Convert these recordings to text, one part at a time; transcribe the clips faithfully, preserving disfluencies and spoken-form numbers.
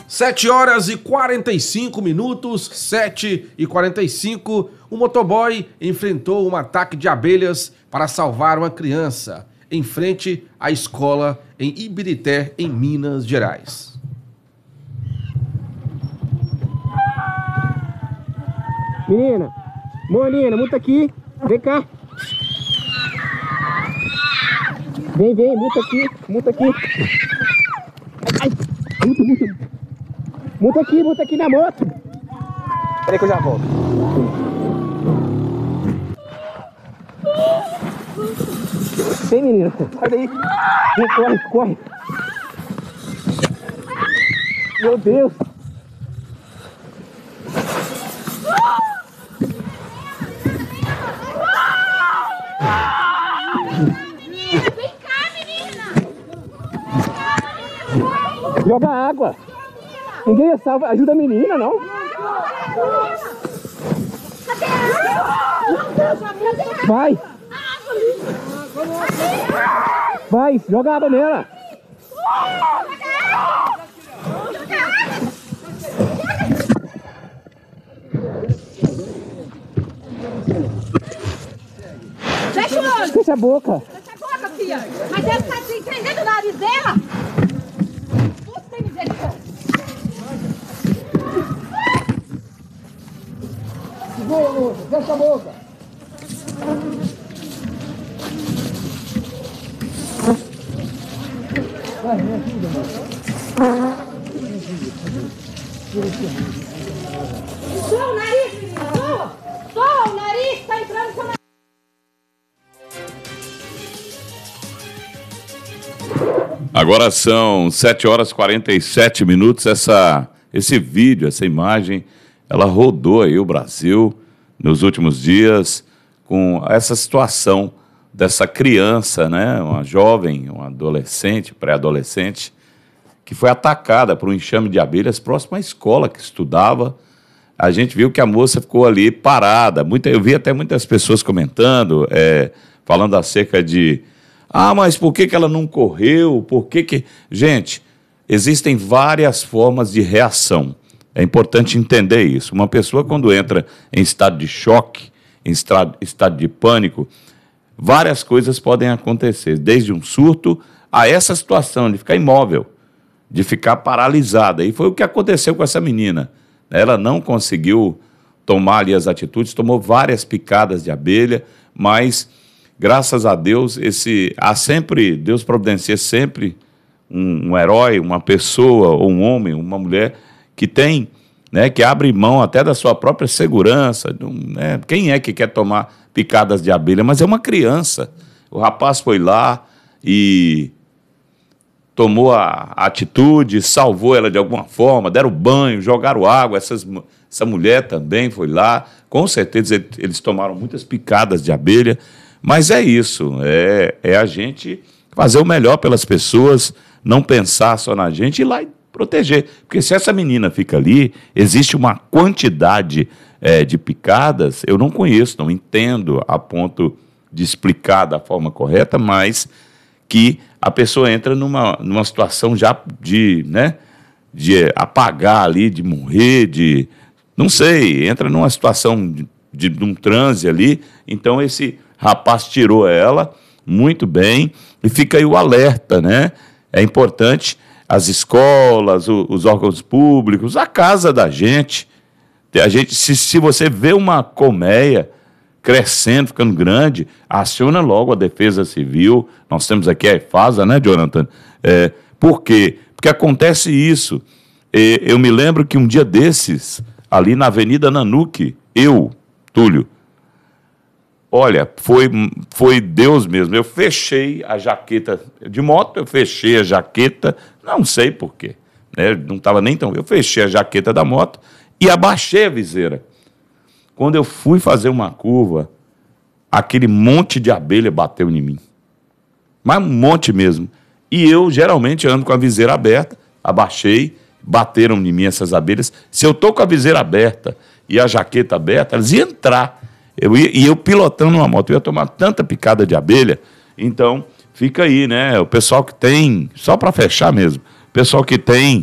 sete horas e quarenta e cinco minutos, sete e quarenta e cinco, o motoboy enfrentou um ataque de abelhas para salvar uma criança em frente à escola em Ibirité, em Minas Gerais. Menina, menina, multa aqui, vem cá. Vem, vem, multa aqui, multa aqui. Ai, ai, multa, multa. Multa aqui, multa aqui na moto. Peraí que eu já volto. Vem, menina, sai daí. Vem, corre, corre. Meu Deus. Vem cá, menina. Joga água. Ninguém salva, ajuda a menina, não? Vai! Vai, joga água nela! Fecha o olho! Fecha a boca! Fecha a boca, filha! Mas ela tá se entendendo o nariz dela? Puta, tem misericórdia! Segura, moça, fecha a boca! Vai, me ajuda, moça. Soa o nariz, menina! Soa! Soa o nariz! Tá entrando com o nariz! Agora são sete horas e quarenta e sete minutos. Essa, esse vídeo, essa imagem, ela rodou aí o Brasil nos últimos dias com essa situação dessa criança, né, uma jovem, uma adolescente, pré-adolescente, que foi atacada por um enxame de abelhas próximo à escola que estudava. A gente viu que a moça ficou ali parada. Muita, eu vi até muitas pessoas comentando, é, falando acerca de... Ah, mas por que que ela não correu? Por que que... Gente, existem várias formas de reação. É importante entender isso. Uma pessoa, quando entra em estado de choque, em estado de pânico, várias coisas podem acontecer, desde um surto a essa situação de ficar imóvel, de ficar paralisada. E foi o que aconteceu com essa menina. Ela não conseguiu tomar ali as atitudes, tomou várias picadas de abelha, mas... Graças a Deus, esse, há sempre, Deus providencia sempre um, um herói, uma pessoa, ou um homem, uma mulher, que tem, né, que abre mão até da sua própria segurança. Né? Quem é que quer tomar picadas de abelha? Mas é uma criança. O rapaz foi lá e tomou a, a atitude, salvou ela de alguma forma, deram banho, jogaram água. Essas, essa mulher também foi lá. Com certeza eles tomaram muitas picadas de abelha. Mas é isso, é, é a gente fazer o melhor pelas pessoas, não pensar só na gente e ir lá e proteger. Porque se essa menina fica ali, existe uma quantidade é, de picadas, eu não conheço, não entendo a ponto de explicar da forma correta, mas que a pessoa entra numa, numa situação já de, né, de apagar ali, de morrer, de... não sei, entra numa situação de, de, de um transe ali, então esse... rapaz tirou ela, muito bem, e fica aí o alerta, né? É importante as escolas, o, os órgãos públicos, a casa da gente. A gente se, se você vê uma colmeia crescendo, ficando grande, aciona logo a Defesa Civil. Nós temos aqui a EFASA, né, Jonathan? É, por quê? Porque acontece isso. E, eu me lembro que um dia desses, ali na Avenida Nanuque, eu, Túlio, olha, foi, foi Deus mesmo. Eu fechei a jaqueta de moto, eu fechei a jaqueta, não sei porquê, né? Não estava nem tão... Eu fechei a jaqueta da moto e abaixei a viseira. Quando eu fui fazer uma curva, aquele monte de abelha bateu em mim. Mas um monte mesmo. E eu, geralmente, ando com a viseira aberta, abaixei, bateram em mim essas abelhas. Se eu estou com a viseira aberta e a jaqueta aberta, elas iam entrar. Eu ia, e eu pilotando uma moto, eu ia tomar tanta picada de abelha. Então, fica aí, né? O pessoal que tem, só para fechar mesmo, o pessoal que tem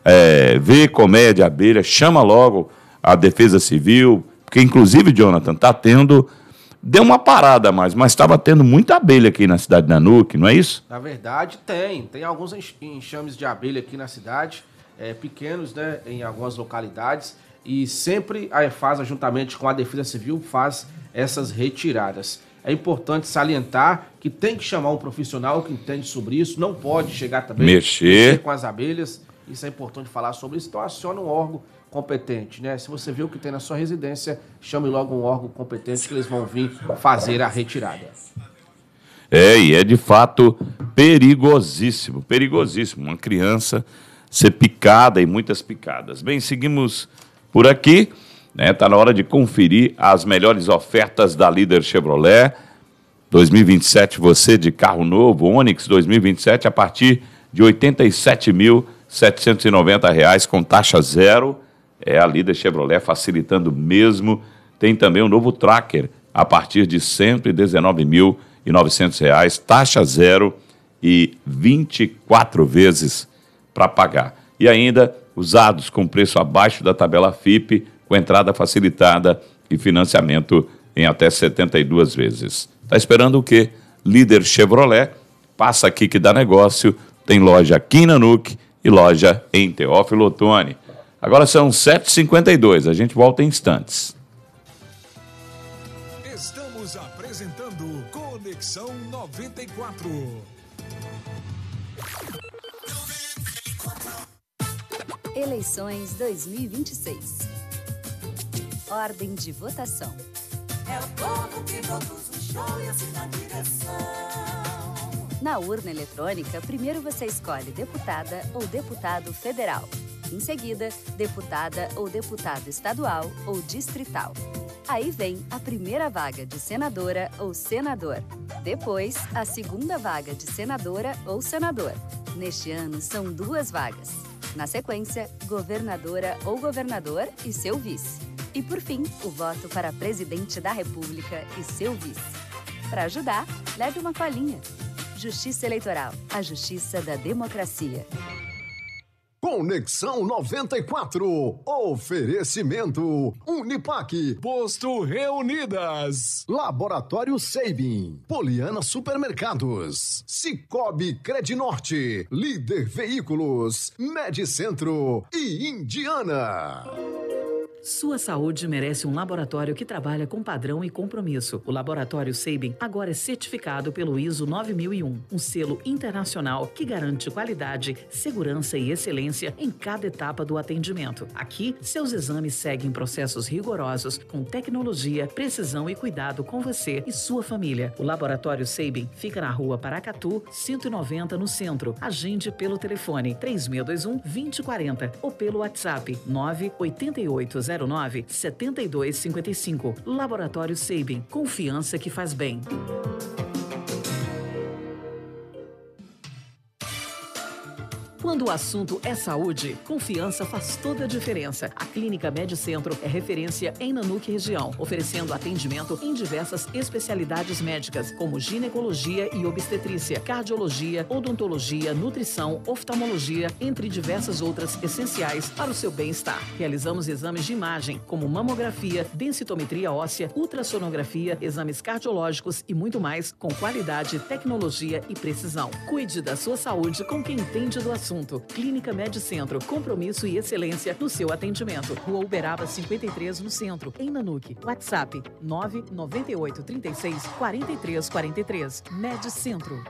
é, vê comédia, abelha, chama logo a Defesa Civil, porque inclusive, Jonathan, está tendo, deu uma parada a mais, mas estava tendo muita abelha aqui na cidade de Nanuque, não é isso? Na verdade, tem. Tem alguns enxames de abelha aqui na cidade, é, pequenos, né, em algumas localidades, e sempre a EFASA, juntamente com a Defesa Civil, faz essas retiradas. É importante salientar que tem que chamar um profissional que entende sobre isso, não pode chegar também mexer, mexer com as abelhas. Isso é importante falar sobre isso, então aciona um órgão competente, né? Se você vê o que tem na sua residência, chame logo um órgão competente que eles vão vir fazer a retirada. É, e é de fato perigosíssimo, perigosíssimo. Uma criança ser picada e muitas picadas. Bem, seguimos por aqui, né? Tá na hora de conferir as melhores ofertas da Líder Chevrolet. dois mil e vinte e sete, você de carro novo, Onix dois mil e vinte e sete, a partir de oitenta e sete mil setecentos e noventa reais com taxa zero. É a Líder Chevrolet facilitando mesmo. Tem também o novo Tracker a partir de cento e dezenove mil e novecentos reais, taxa zero e vinte e quatro vezes para pagar. E ainda usados com preço abaixo da tabela F I P, com entrada facilitada e financiamento em até setenta e duas vezes. Está esperando o quê? Líder Chevrolet, passa aqui que dá negócio, tem loja aqui em Nanuque e loja em Teófilo Otoni. Agora são sete e cinquenta e dois, a gente volta em instantes. Estamos apresentando Conexão noventa e quatro. Eleições dois mil e vinte e seis. Ordem de votação. É o povo que produz o show e assina a direção. Na urna eletrônica, primeiro você escolhe deputada ou deputado federal. Em seguida, deputada ou deputado estadual ou distrital. Aí vem a primeira vaga de senadora ou senador. Depois, a segunda vaga de senadora ou senador. Neste ano, são duas vagas. Na sequência, governadora ou governador e seu vice. E, por fim, o voto para presidente da República e seu vice. Para ajudar, leve uma colinha. Justiça Eleitoral, a justiça da democracia. Conexão noventa e quatro. Oferecimento Unipac. Posto Reunidas. Laboratório Seibin. Poliana Supermercados. Cicobi Credinorte. Líder Veículos. Medicentro e Indiana. Sua saúde merece um laboratório que trabalha com padrão e compromisso. O Laboratório Seibin agora é certificado pelo I S O nove mil e um, um selo internacional que garante qualidade, segurança e excelência em cada etapa do atendimento. Aqui, seus exames seguem processos rigorosos com tecnologia, precisão e cuidado com você e sua família. O Laboratório Seibin fica na rua Paracatu, cento e noventa, no centro. Agende pelo telefone três seis dois um, dois zero quatro zero ou pelo WhatsApp nove oito oito zero nove sete dois cinco cinco. Laboratório Seibin, confiança que faz bem. Quando o assunto é saúde, confiança faz toda a diferença. A Clínica Medicentro é referência em Nanuque região, oferecendo atendimento em diversas especialidades médicas, como ginecologia e obstetrícia, cardiologia, odontologia, nutrição, oftalmologia, entre diversas outras essenciais para o seu bem-estar. Realizamos exames de imagem, como mamografia, densitometria óssea, ultrassonografia, exames cardiológicos e muito mais, com qualidade, tecnologia e precisão. Cuide da sua saúde com quem entende do assunto. Clínica Medicentro, compromisso e excelência no seu atendimento. Rua Uberaba cinquenta e três, no centro, em Nanuque. WhatsApp nove nove oito três seis quatro três quatro três. Medicentro.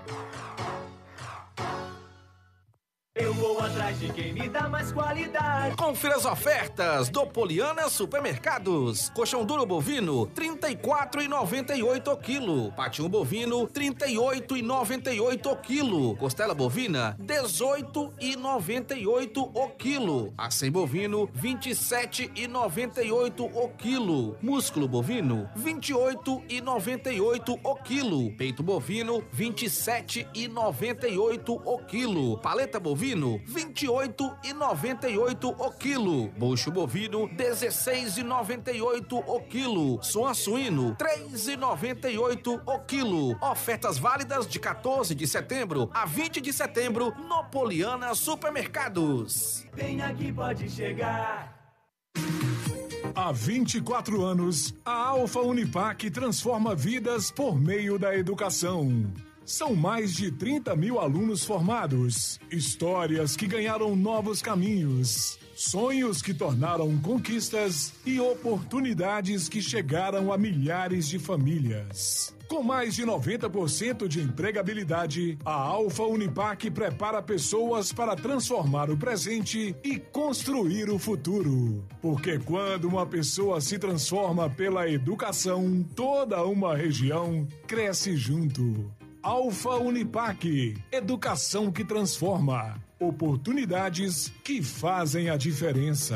Eu vou atrás de quem me dá mais qualidade. Confira as ofertas do Poliana Supermercados. Colchão duro bovino, trinta e quatro reais e noventa e oito centavos o quilo. Patinho bovino, trinta e oito reais e noventa e oito centavos o quilo. Costela bovina, dezoito reais e noventa e oito centavos o quilo. Acém bovino, vinte e sete reais e noventa e oito centavos o quilo. Músculo bovino, vinte e oito reais e noventa e oito centavos o quilo. Peito bovino, vinte e sete reais e noventa e oito centavos o quilo. Paleta bovino, suíno, vinte e oito reais e noventa e oito centavos o quilo. Bucho bovino, dezesseis reais e noventa e oito centavos o quilo. Suan suíno, três reais e noventa e oito centavos o quilo. Ofertas válidas de quatorze de setembro a vinte de setembro no Poliana Supermercados. Vem aqui, pode chegar. Há vinte e quatro anos, a Alfa Unipac transforma vidas por meio da educação. São mais de trinta mil alunos formados, histórias que ganharam novos caminhos, sonhos que tornaram conquistas e oportunidades que chegaram a milhares de famílias. Com mais de noventa por cento de empregabilidade, a Alfa Unipac prepara pessoas para transformar o presente e construir o futuro. Porque quando uma pessoa se transforma pela educação, toda uma região cresce junto. Alfa Unipac, educação que transforma, oportunidades que fazem a diferença.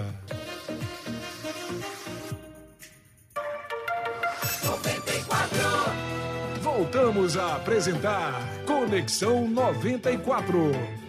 noventa e quatro. Voltamos a apresentar Conexão noventa e quatro.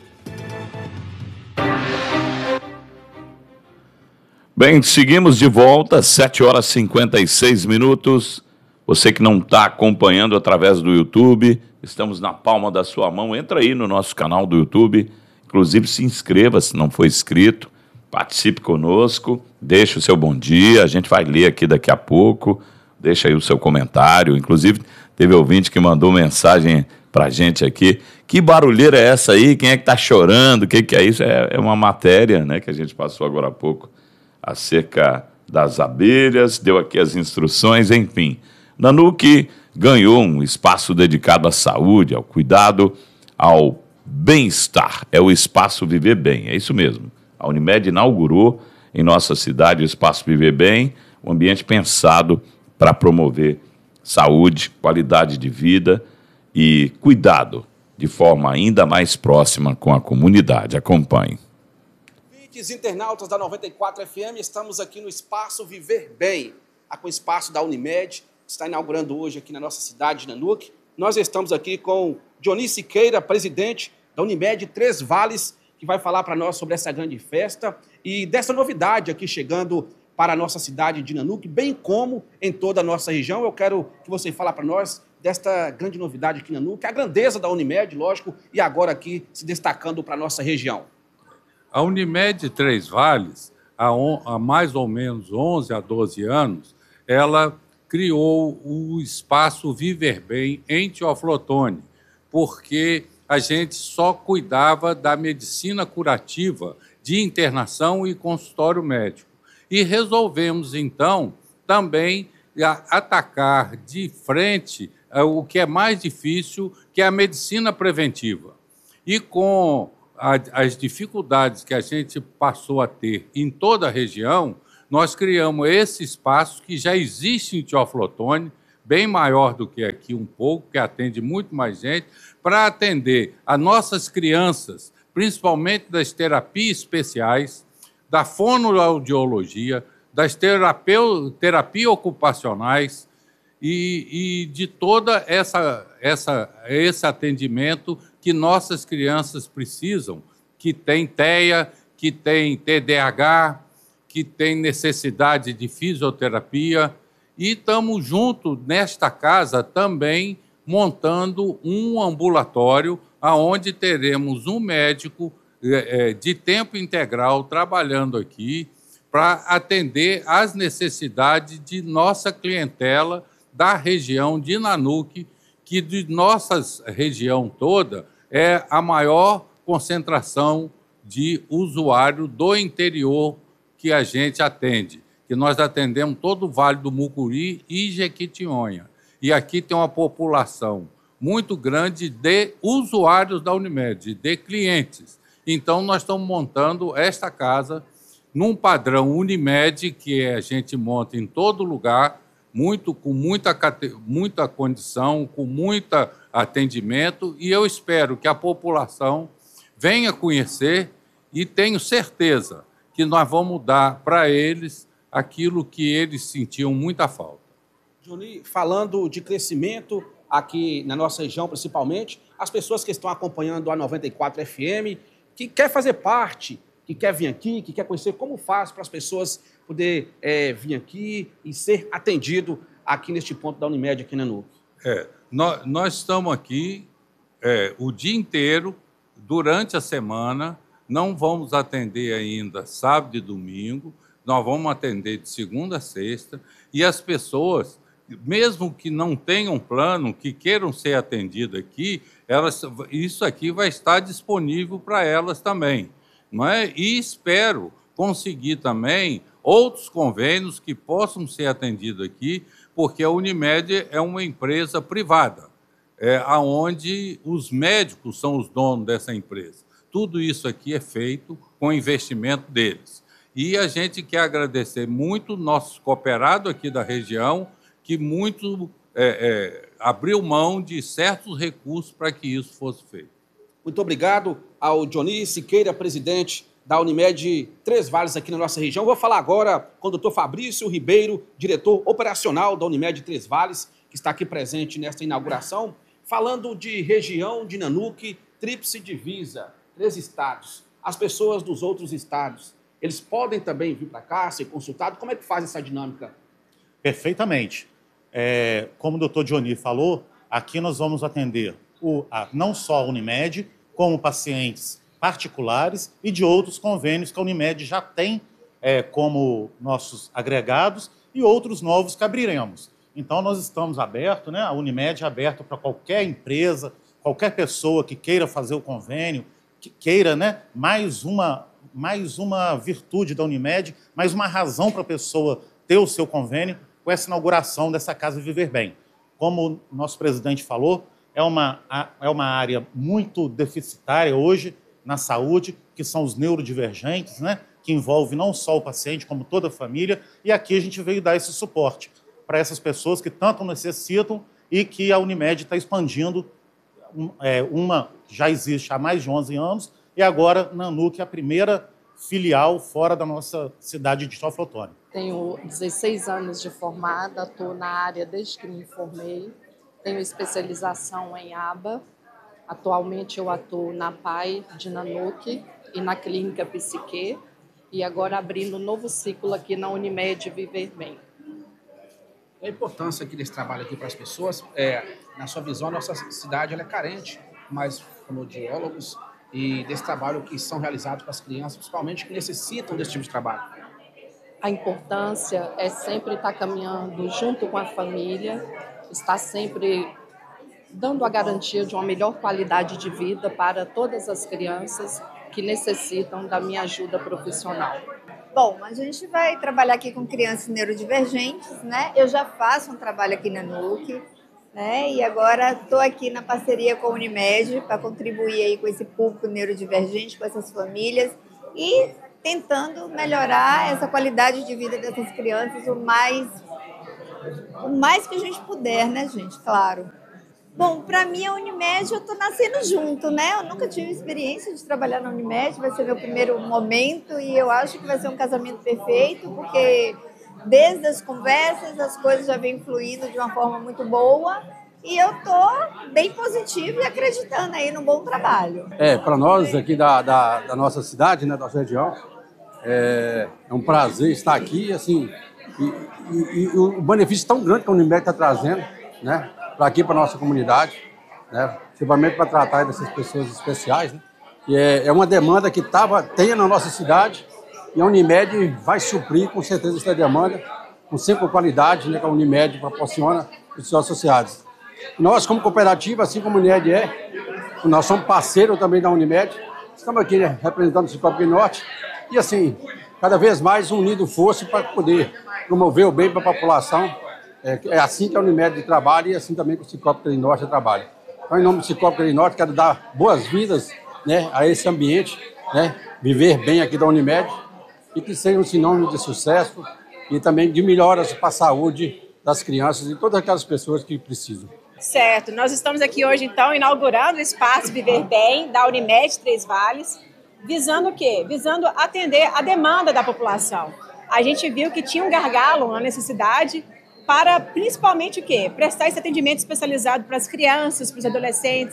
Bem, seguimos de volta, sete horas e cinquenta e seis minutos. Você que não está acompanhando através do YouTube, estamos na palma da sua mão. Entra aí no nosso canal do YouTube. Inclusive, se inscreva se não for inscrito. Participe conosco. Deixe o seu bom dia. A gente vai ler aqui daqui a pouco. Deixa aí o seu comentário. Inclusive, teve ouvinte que mandou mensagem pra gente aqui. Que barulheira é essa aí? Quem é que tá chorando? O que, que é isso? É, é uma matéria, né, que a gente passou agora há pouco acerca das abelhas. Deu aqui as instruções, enfim. Nanuque ganhou um espaço dedicado à saúde, ao cuidado, ao bem-estar. É o Espaço Viver Bem, é isso mesmo. A Unimed inaugurou em nossa cidade o Espaço Viver Bem, um ambiente pensado para promover saúde, qualidade de vida e cuidado de forma ainda mais próxima com a comunidade. Acompanhe. Ouvintes internautas da noventa e quatro F M, estamos aqui no Espaço Viver Bem, com o espaço da Unimed, está inaugurando hoje aqui na nossa cidade de Nanuque. Nós estamos aqui com Johnny Siqueira, presidente da Unimed Três Vales, que vai falar para nós sobre essa grande festa e dessa novidade aqui chegando para a nossa cidade de Nanuque, bem como em toda a nossa região. Eu quero que você fale para nós desta grande novidade aqui em Nanuque, a grandeza da Unimed, lógico, e agora aqui se destacando para a nossa região. A Unimed Três Vales, há, on, há mais ou menos onze a doze anos, ela criou o Espaço Viver Bem em Teoflotone, porque a gente só cuidava da medicina curativa de internação e consultório médico. E resolvemos, então, também atacar de frente o que é mais difícil, que é a medicina preventiva. E com a, as dificuldades que a gente passou a ter em toda a região, nós criamos esse espaço que já existe em Teoflotone, bem maior do que aqui um pouco, que atende muito mais gente, para atender as nossas crianças, principalmente das terapias especiais, da fonoaudiologia, das terapia, terapia ocupacionais e, e de toda essa, essa esse atendimento que nossas crianças precisam, que tem T E A, que tem T D A H, que tem necessidade de fisioterapia, e estamos juntos nesta casa também montando um ambulatório onde teremos um médico é, de tempo integral trabalhando aqui para atender às necessidades de nossa clientela da região de Nanuque, que de nossa região toda é a maior concentração de usuário do interior que a gente atende, que nós atendemos todo o Vale do Mucuri e Jequitinhonha. E aqui tem uma população muito grande de usuários da Unimed, de clientes. Então, nós estamos montando esta casa num padrão Unimed, que a gente monta em todo lugar, muito, com muita, muita condição, com muito atendimento, e eu espero que a população venha conhecer e tenho certeza que nós vamos dar para eles aquilo que eles sentiam muita falta. Johnny, falando de crescimento aqui na nossa região, principalmente, as pessoas que estão acompanhando a noventa e quatro F M que quer fazer parte, que quer vir aqui, que quer conhecer, como faz para as pessoas poder é, vir aqui e ser atendido aqui neste ponto da Unimed, aqui na N U C? É, nós, nós estamos aqui é, o dia inteiro, durante a semana, não vamos atender ainda sábado e domingo, nós vamos atender de segunda a sexta, e as pessoas, mesmo que não tenham plano, que queiram ser atendidas aqui, elas, isso aqui vai estar disponível para elas também. Não é? E espero conseguir também outros convênios que possam ser atendidos aqui, porque a Unimed é uma empresa privada, é, onde os médicos são os donos dessa empresa. Tudo isso aqui é feito com investimento deles. E a gente quer agradecer muito nossos cooperados aqui da região, que muito é, é, abriu mão de certos recursos para que isso fosse feito. Muito obrigado ao Johnny Siqueira, presidente da Unimed Três Vales aqui na nossa região. Vou falar agora com o doutor Fabrício Ribeiro, diretor operacional da Unimed Três Vales, que está aqui presente nesta inauguração, falando de região, de Nanuque, tríplice divisa, três estados. As pessoas dos outros estados, eles podem também vir para cá, ser consultados? Como é que faz essa dinâmica? Perfeitamente. É, como o doutor Johnny falou, aqui nós vamos atender o, a, não só a Unimed, como pacientes particulares e de outros convênios que a Unimed já tem é, como nossos agregados e outros novos que abriremos. Então, nós estamos abertos, né? A Unimed é aberta para qualquer empresa, qualquer pessoa que queira fazer o convênio, que queira, né, mais uma, mais uma virtude da Unimed, mais uma razão para a pessoa ter o seu convênio com essa inauguração dessa Casa Viver Bem. Como o nosso presidente falou, é uma, é uma área muito deficitária hoje na saúde, que são os neurodivergentes, né, que envolve não só o paciente, como toda a família, e aqui a gente veio dar esse suporte para essas pessoas que tanto necessitam e que a Unimed está expandindo. É, uma já existe há mais de onze anos e agora na N U C é a primeira filial fora da nossa cidade de Teófilo. Tenho dezesseis anos de formada, estou na área desde que me formei, tenho especialização em A B A, atualmente eu atuo na P A I de Nanuque e na Clínica Psique, e agora abrindo um novo ciclo aqui na Unimed Viver Bem. A importância aqui desse trabalho aqui para as pessoas, é, na sua visão, a nossa cidade ela é carente, mais fonoaudiólogos e desse trabalho que são realizados para as crianças, principalmente que necessitam desse tipo de trabalho. A importância é sempre estar caminhando junto com a família, estar sempre dando a garantia de uma melhor qualidade de vida para todas as crianças que necessitam da minha ajuda profissional. Bom, a gente vai trabalhar aqui com crianças neurodivergentes, né? Eu já faço um trabalho aqui na N U C, né? E agora estou aqui na parceria com a Unimed para contribuir aí com esse público neurodivergente, com essas famílias e tentando melhorar essa qualidade de vida dessas crianças o mais, o mais que a gente puder, né, gente? Claro. Bom, para mim a Unimed eu estou nascendo junto, né? Eu nunca tive experiência de trabalhar na Unimed, vai ser meu primeiro momento e eu acho que vai ser um casamento perfeito, porque desde as conversas as coisas já vêm fluindo de uma forma muito boa e eu estou bem positiva e acreditando aí no bom trabalho. É, para nós aqui da, da, da nossa cidade, né, da nossa região, é, é um prazer estar aqui, assim, e, e, e o benefício tão grande que a Unimed está trazendo, né? Para aqui, para a nossa comunidade, né? Principalmente para tratar dessas pessoas especiais, né? E é, é uma demanda que tava, tem na nossa cidade e a Unimed vai suprir com certeza essa demanda com sempre qualidade, né, que a Unimed proporciona para os seus associados. Nós, como cooperativa, assim como a Unimed é, nós somos parceiros também da Unimed, estamos aqui, né, representando o Cicobi Norte e assim, cada vez mais unido força para poder promover o bem para a população. É assim que a Unimed trabalha e assim também que o Cicobi Norte trabalha. Então, em nome do Cicobi Norte, quero dar boas-vindas, né, a esse ambiente, né, viver bem aqui da Unimed e que seja um sinônimo de sucesso e também de melhoras para a saúde das crianças e todas aquelas pessoas que precisam. Certo, nós estamos aqui hoje, então, inaugurando o espaço Viver Bem da Unimed Três Vales, visando o quê? Visando atender a demanda da população. A gente viu que tinha um gargalo, uma necessidade para, principalmente, o quê? Prestar esse atendimento especializado para as crianças, para os adolescentes,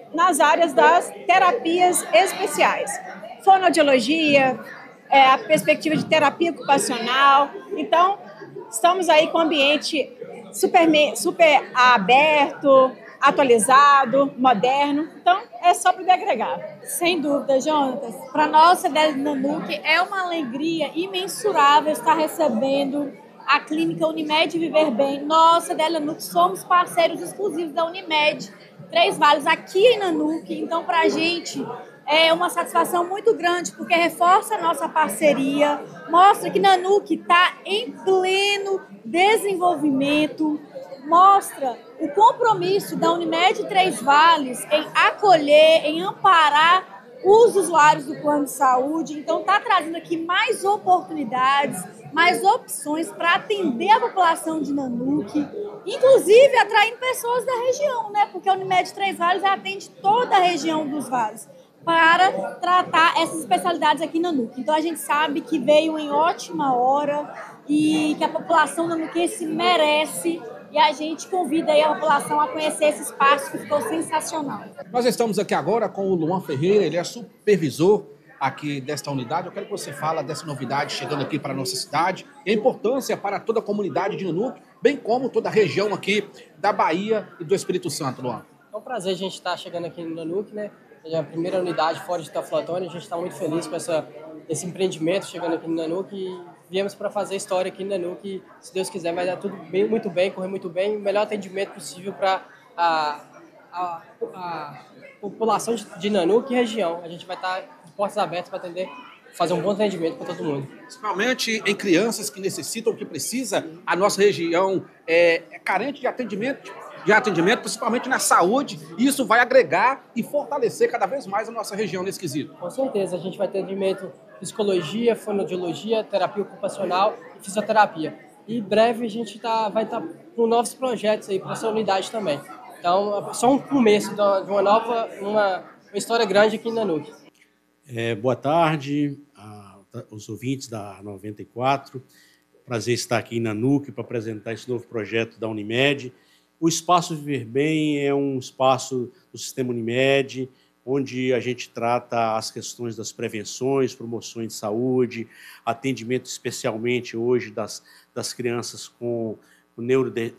nas áreas das terapias especiais. Fonoaudiologia, é, a perspectiva de terapia ocupacional. Então, estamos aí com um ambiente super, super aberto, atualizado, moderno. Então, é só para agregar. Sem dúvida, Jonatas. Para nós, C D L Nanuque, é uma alegria imensurável estar recebendo a clínica Unimed Viver Bem. Nós, C D L Nanuque, somos parceiros exclusivos da Unimed Três Vales aqui em Nanuque. Então, para a gente é uma satisfação muito grande, porque reforça a nossa parceria, mostra que Nanuque está em pleno desenvolvimento, mostra o compromisso da Unimed Três Vales em acolher, em amparar os usuários do plano de saúde. Então, está trazendo aqui mais oportunidades, mais opções para atender a população de Nanuque, inclusive atraindo pessoas da região, né? Porque a Unimed Três Vales atende toda a região dos vales para tratar essas especialidades aqui em Nanuque. Então, a gente sabe que veio em ótima hora e que a população nanuquense merece. E a gente convida aí a população a conhecer esse espaço que ficou sensacional. Nós estamos aqui agora com o Luan Ferreira, ele é supervisor aqui desta unidade. Eu quero que você fale dessa novidade chegando aqui para a nossa cidade e a importância para toda a comunidade de Nanuque, bem como toda a região aqui da Bahia e do Espírito Santo, Luan. É um prazer a gente estar chegando aqui em Nanuque, né? É a primeira unidade fora de Teoflotone. A gente está muito feliz com essa, esse empreendimento chegando aqui em Nanuque e viemos para fazer história aqui em Nanuque. Se Deus quiser, vai dar tudo bem, muito bem, correr muito bem, o melhor atendimento possível para a, a, a população de, de Nanuque e região. A gente vai estar de portas abertas para atender, fazer um bom atendimento para todo mundo. Principalmente em crianças que necessitam, que precisa, a nossa região é, é carente de atendimento, de atendimento, principalmente na saúde, e isso vai agregar e fortalecer cada vez mais a nossa região nesse quesito. Com certeza, a gente vai ter atendimento psicologia, fonoaudiologia, terapia ocupacional e fisioterapia. E em breve a gente tá, vai estar tá com novos projetos aí para essa unidade também. Então, é só um começo de uma nova, uma, uma história grande aqui em Nanuque. É, boa tarde aos ouvintes da noventa e quatro. Prazer estar aqui em Nanuque para apresentar esse novo projeto da Unimed. O Espaço Viver Bem é um espaço do Sistema Unimed, onde a gente trata as questões das prevenções, promoções de saúde, atendimento especialmente hoje das, das crianças com, com, neurode,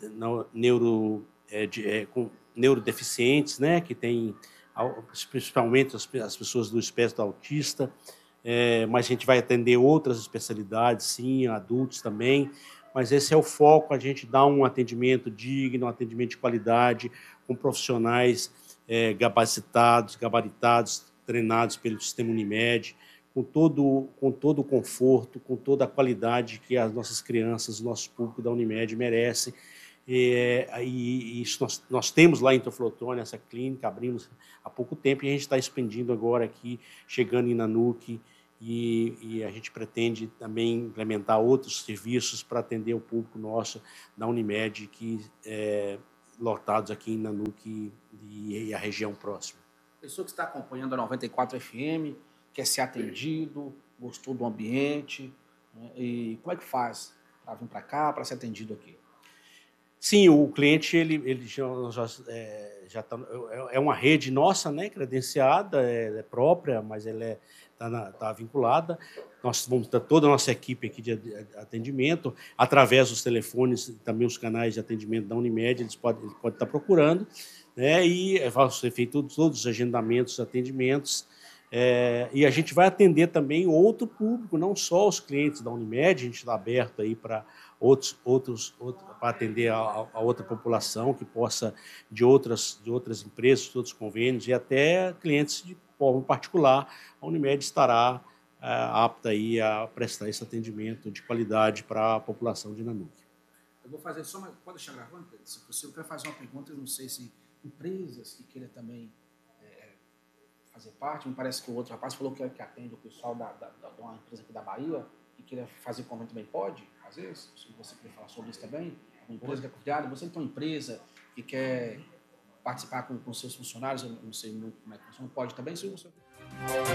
neuro, é, de, é, com neurodeficientes, né, que tem principalmente as, as pessoas do espectro autista, é, mas a gente vai atender outras especialidades, sim, adultos também. Mas esse é o foco, a gente dá um atendimento digno, um atendimento de qualidade, com profissionais é, capacitados, gabaritados, treinados pelo Sistema Unimed, com todo, com todo o conforto, com toda a qualidade que as nossas crianças, o nosso público da Unimed merece. É, e isso nós, nós temos lá em Teoflotone, essa clínica, abrimos há pouco tempo, e a gente está expandindo agora aqui, chegando em Nanuque, E, e a gente pretende também implementar outros serviços para atender o público nosso da Unimed, que é lotados aqui em Nanuque e, e a região próxima. Pessoa que está acompanhando a noventa e quatro F M, quer ser atendido, gostou do ambiente, né? E como é que faz para vir para cá, para ser atendido aqui? Sim, o cliente ele, ele já, já, é, já tá, é uma rede nossa, né, credenciada, é, é própria, mas ela é está tá vinculada. Nós vamos ter toda a nossa equipe aqui de atendimento, através dos telefones, também os canais de atendimento da Unimed, eles podem, ele pode estar procurando, né, e vão ser feitos todos os agendamentos, atendimentos, é, e a gente vai atender também outro público, não só os clientes da Unimed, a gente está aberto aí para outros, outros, outros para atender a, a outra população que possa, de outras, de outras empresas, de outros convênios, e até clientes de forma particular. A Unimed estará é, apta aí a prestar esse atendimento de qualidade para a população de Nanuque. Eu vou fazer só uma... Pode deixar gravando, Pedro? Se possível, eu quero fazer uma pergunta, eu não sei se empresas que queiram também é, fazer parte, me parece que o outro rapaz falou que, que atende o pessoal da, da, da, de uma empresa aqui da Bahia, que queira fazer convênio também pode, às vezes, se você querer falar sobre isso também, uma empresa que é convidada, você tem uma empresa que quer participar com, com seus funcionários, eu não sei muito como é que funciona, pode também, se você...